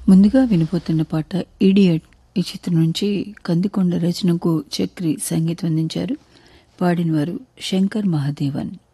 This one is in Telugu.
ముందుగా వినిపోతున్న పాట ఇడియట్ ఈ చిత్రం నుంచి కందికొండ రచనకు చక్రి సంగీతం అందించారు. పాడినవారు శంకర్ మహాదేవన్.